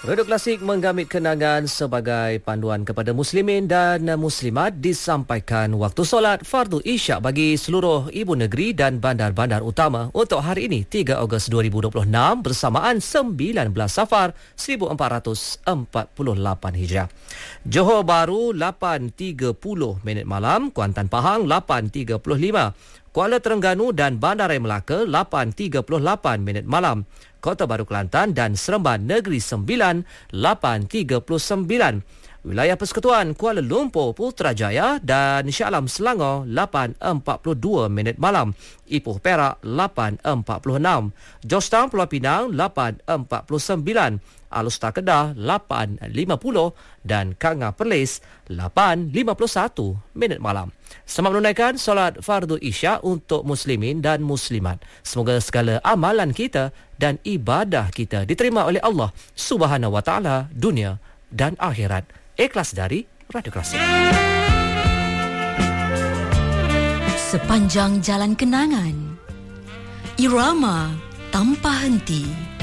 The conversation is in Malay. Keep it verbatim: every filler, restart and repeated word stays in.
Radio Klasik menggamit kenangan sebagai panduan kepada muslimin dan muslimat disampaikan waktu solat fardu isyak bagi seluruh ibu negeri dan bandar-bandar utama untuk hari ini tiga Ogos dua ribu dua puluh enam bersamaan sembilan belas Safar seribu empat ratus empat puluh lapan Hijrah. Johor Bahru lapan tiga puluh minit malam, Kuantan Pahang lapan tiga puluh lima, Kuala Terengganu dan Bandaraya Melaka lapan tiga puluh lapan minit malam, Kota Baru Kelantan dan Seremban Negeri Sembilan lapan tiga puluh sembilan, Wilayah Persekutuan Kuala Lumpur Putrajaya dan Shah Alam Selangor lapan empat puluh dua minit malam, Ipoh Perak lapan empat puluh enam, Georgetown Pulau Pinang lapan empat puluh sembilan, Alustar Kedah lapan lima puluh dan Kanga Perlis lapan lima puluh satu minit malam. Selamat menunaikan solat fardu isyak untuk muslimin dan muslimat. Semoga segala amalan kita dan ibadah kita diterima oleh Allah Subhanahu Wa Taala dunia dan akhirat. Ikhlas dari Radio Klasik. Sepanjang jalan kenangan, irama tanpa henti.